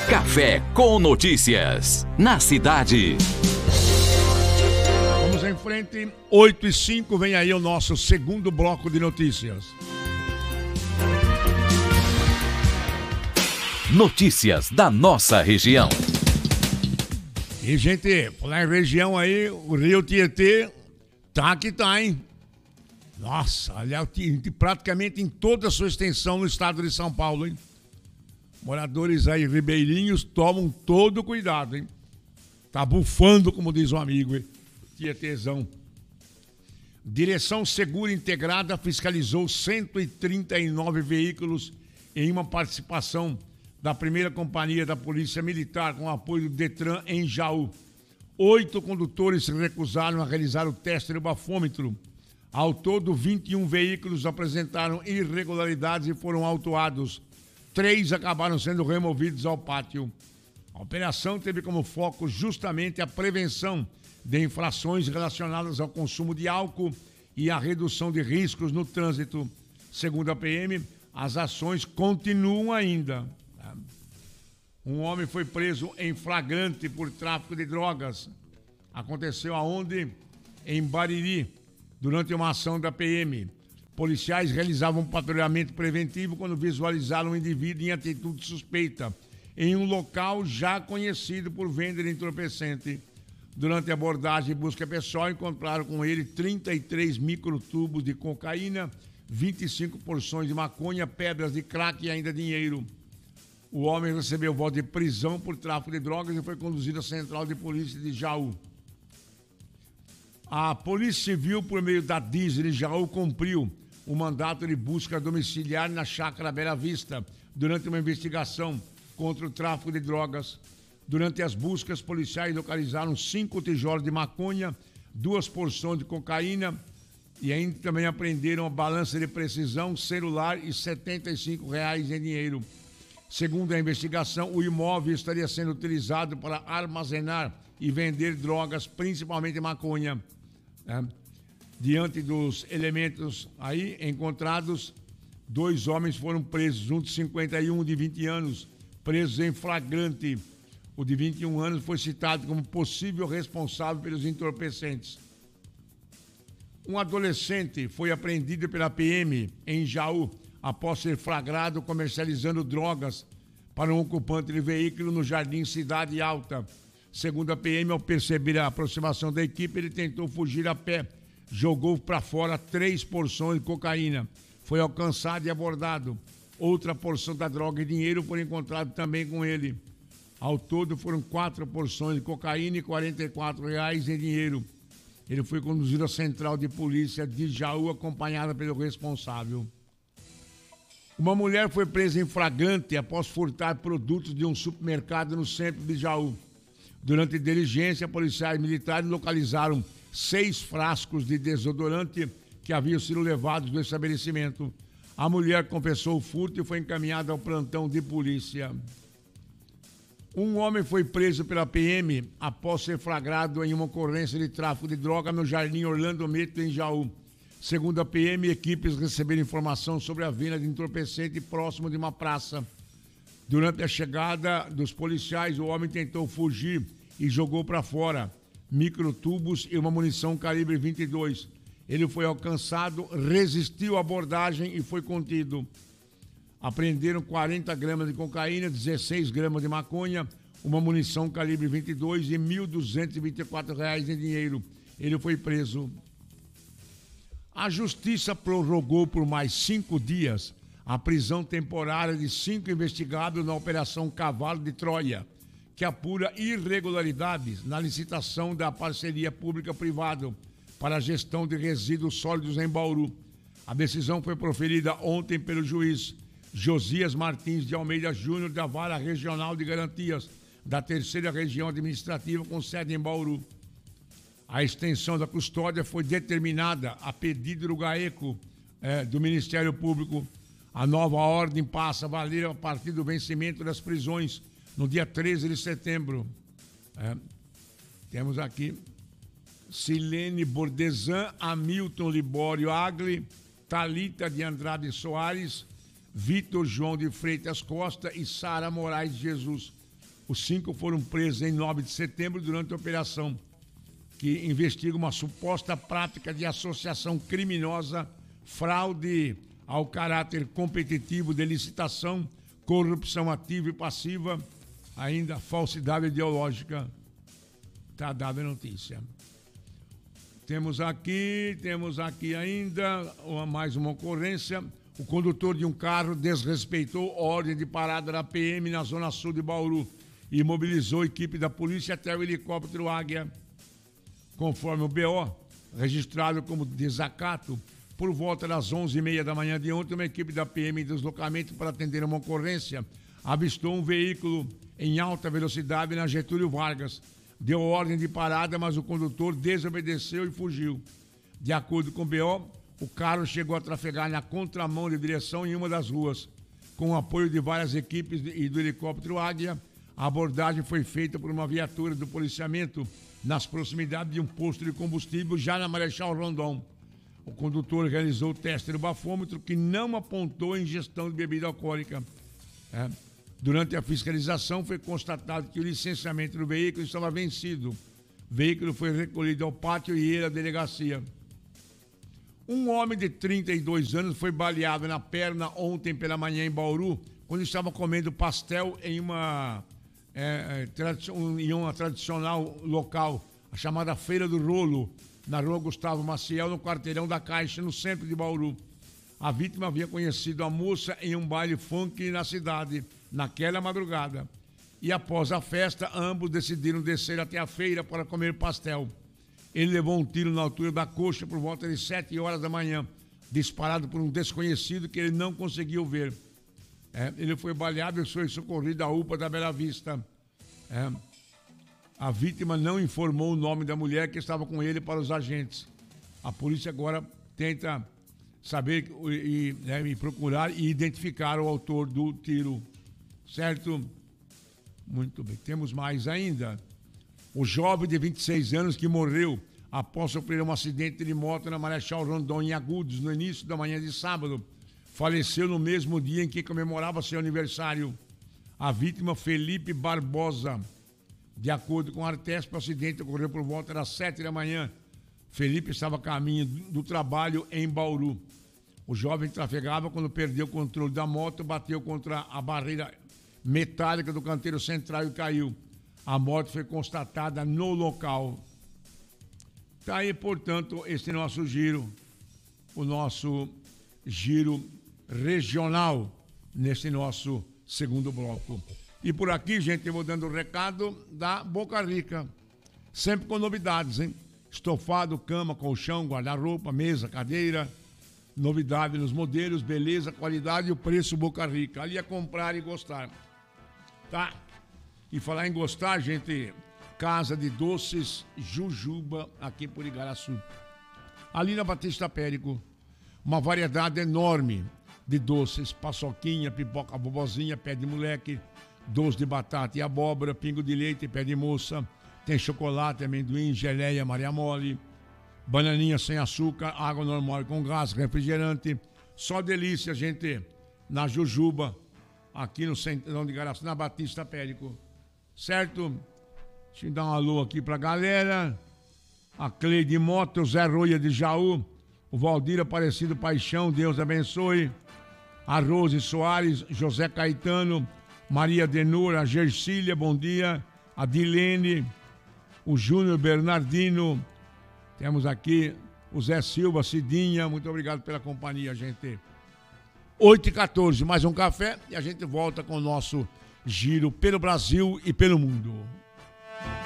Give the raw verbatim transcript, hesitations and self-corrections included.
Café com Notícias, na cidade. Vamos em frente, oito e cinco, vem aí o nosso segundo bloco de notícias. Notícias da nossa região. E, gente, falar em região aí, o Rio Tietê tá que tá, hein? Nossa, aliás, praticamente em toda a sua extensão no estado de São Paulo, hein? Moradores aí ribeirinhos tomam todo cuidado, hein? Tá bufando, como diz um amigo, hein? Tietezão. Direção Segura Integrada fiscalizou cento e trinta e nove veículos em uma participação da primeira companhia da Polícia Militar com apoio do Detran em Jaú. Oito condutores se recusaram a realizar o teste do bafômetro. Ao todo, vinte e um veículos apresentaram irregularidades e foram autuados. Três acabaram sendo removidos ao pátio. A operação teve como foco justamente a prevenção de infrações relacionadas ao consumo de álcool e a redução de riscos no trânsito. Segundo a P M, as ações continuam ainda. Um homem foi preso em flagrante por tráfico de drogas. Aconteceu aonde? Em Bariri, durante uma ação da P M. Policiais realizavam um patrulhamento preventivo quando visualizaram um indivíduo em atitude suspeita, em um local já conhecido por venda de entorpecente. Durante a abordagem e busca pessoal, encontraram com ele trinta e três microtubos de cocaína, vinte e cinco porções de maconha, pedras de crack e ainda dinheiro. O homem recebeu voto de prisão por tráfico de drogas e foi conduzido à Central de Polícia de Jaú. A Polícia Civil, por meio da Diesel de Jaú, cumpriu o mandato de busca domiciliar na Chácara Bela Vista durante uma investigação contra o tráfico de drogas. Durante as buscas, policiais localizaram cinco tijolos de maconha, duas porções de cocaína e ainda também apreenderam a balança de precisão, celular e setenta e cinco reais em dinheiro. Segundo a investigação, o imóvel estaria sendo utilizado para armazenar e vender drogas, principalmente maconha. Né? Diante dos elementos aí encontrados, dois homens foram presos, um de cinquenta e um, um de vinte anos, presos em flagrante. O de vinte e um anos foi citado como possível responsável pelos entorpecentes. Um adolescente foi apreendido pela P M em Jaú após ser flagrado comercializando drogas para um ocupante de veículo no Jardim Cidade Alta. Segundo a P M, ao perceber a aproximação da equipe, ele tentou fugir a pé, jogou para fora três porções de cocaína. Foi alcançado e abordado. Outra porção da droga e dinheiro foram encontrados também com ele. Ao todo foram quatro porções de cocaína e quarenta e quatro reais em dinheiro. Ele foi conduzido à Central de Polícia de Jaú, acompanhada pelo responsável. Uma mulher foi presa em flagrante após furtar produtos de um supermercado no centro de Jaú. Durante diligência, policiais militares localizaram seis frascos de desodorante que haviam sido levados do estabelecimento. A mulher confessou o furto e foi encaminhada ao plantão de polícia. Um homem foi preso pela P M após ser flagrado em uma ocorrência de tráfico de droga no Jardim Orlando Meto, em Jaú. Segundo a P M, equipes receberam informação sobre a venda de entorpecente próximo de uma praça. Durante a chegada dos policiais, o homem tentou fugir e jogou para fora microtubos e uma munição calibre vinte e dois. Ele foi alcançado, resistiu à abordagem e foi contido. Apreenderam quarenta gramas de cocaína, dezesseis gramas de maconha, uma munição calibre vinte e dois e mil duzentos e vinte e quatro reais em dinheiro. Ele foi preso. A Justiça prorrogou por mais cinco dias a prisão temporária de cinco investigados na Operação Cavalo de Troia, que apura irregularidades na licitação da parceria pública-privada para a gestão de resíduos sólidos em Bauru. A decisão foi proferida ontem pelo juiz Josias Martins de Almeida Júnior, da Vara Regional de Garantias da Terceira Região Administrativa, com sede em Bauru. A extensão da custódia foi determinada a pedido do GAECO, eh, do Ministério Público. A nova ordem passa a valer a partir do vencimento das prisões, no dia treze de setembro. É, temos aqui Silene Bordesan, Hamilton Libório Agli, Thalita de Andrade Soares, Vitor João de Freitas Costa e Sara Moraes Jesus. Os cinco foram presos em nove de setembro durante a operação que investiga uma suposta prática de associação criminosa, fraude ao caráter competitivo de licitação, corrupção ativa e passiva, ainda falsidade ideológica. Está dada a notícia. Temos aqui, temos aqui ainda uma, mais uma ocorrência. O condutor de um carro desrespeitou ordem de parada da P M na zona sul de Bauru e mobilizou a equipe da polícia até o helicóptero Águia. Conforme o B O, registrado como desacato, por volta das onze e meia da manhã de ontem, uma equipe da P M em deslocamento para atender uma ocorrência avistou um veículo em alta velocidade na Getúlio Vargas. Deu ordem de parada, mas o condutor desobedeceu e fugiu. De acordo com o B O, o carro chegou a trafegar na contramão de direção em uma das ruas. Com o apoio de várias equipes e do helicóptero Águia, a abordagem foi feita por uma viatura do policiamento nas proximidades de um posto de combustível já na Marechal Rondon. O condutor realizou o teste do bafômetro que não apontou ingestão de bebida alcoólica. É. Durante a fiscalização foi constatado que o licenciamento do veículo estava vencido. O veículo foi recolhido ao pátio e ele à delegacia. Um homem de trinta e dois anos foi baleado na perna ontem pela manhã em Bauru, quando estava comendo pastel em uma, é, em uma tradicional local, a chamada Feira do Rolo, na rua Gustavo Maciel, no quarteirão da Caixa, no centro de Bauru. A vítima havia conhecido a moça em um baile funk na cidade, naquela madrugada. E após a festa, ambos decidiram descer até a feira para comer pastel. Ele levou um tiro na altura da coxa por volta de sete horas da manhã, disparado por um desconhecido que ele não conseguiu ver. É, ele foi baleado e foi socorrido à U P A da Bela Vista. É, a vítima não informou o nome da mulher que estava com ele para os agentes. A polícia agora tenta saber e, né, e procurar e identificar o autor do tiro. Certo? Muito bem. Temos mais ainda. O jovem de vinte e seis anos que morreu após sofrer um acidente de moto na Marechal Rondon, em Agudos, no início da manhã de sábado, faleceu no mesmo dia em que comemorava seu aniversário. A vítima, Felipe Barbosa. De acordo com a Artesp, o acidente ocorreu por volta das sete da manhã. Felipe estava a caminho do trabalho em Bauru. O jovem trafegava quando perdeu o controle da moto, bateu contra a barreira metálica do canteiro central e caiu. A morte foi constatada no local. Está aí, portanto, esse nosso giro, o nosso giro regional, nesse nosso segundo bloco. E por aqui, gente, eu vou dando o recado da Boca Rica. Sempre com novidades, hein? Estofado, cama, colchão, guarda-roupa, mesa, cadeira. Novidade nos modelos, beleza, qualidade e o preço Boca Rica. Ali é comprar e gostar. Tá? E falar em gostar, gente, Casa de Doces Jujuba, aqui por Igaraçu. Ali na Batista Périco, uma variedade enorme de doces, paçoquinha, pipoca bobozinha, pé de moleque, doce de batata e abóbora, pingo de leite, pé de moça, tem chocolate, amendoim, geleia, maria mole, bananinha sem açúcar, água normal com gás, refrigerante, só delícia, gente, na Jujuba, aqui no centrão de Igaraçu, na Batista Périco. Certo? Deixa eu dar um alô aqui pra galera. A Cleide Moto, o Zé Roia de Jaú, o Valdir Aparecido Paixão, Deus abençoe. A Rose Soares, José Caetano, Maria Denura, a Gersília, bom dia. A Dilene, o Júnior Bernardino. Temos aqui o Zé Silva, Cidinha, muito obrigado pela companhia, gente. oito e quatorze, mais um café e a gente volta com o nosso giro pelo Brasil e pelo mundo.